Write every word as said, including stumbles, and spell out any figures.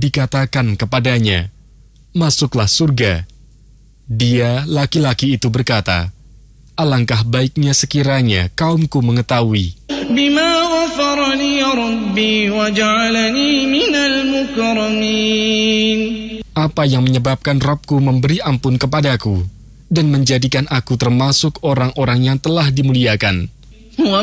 dikatakan kepadanya, "Masuklah surga." Dia, laki-laki itu berkata, "Alangkah baiknya sekiranya kaumku mengetahui bima ghafarani rabbi waj'alani minal mukramin, apa yang menyebabkan Rabbku memberi ampun kepadaku dan menjadikan aku termasuk orang-orang yang telah dimuliakan."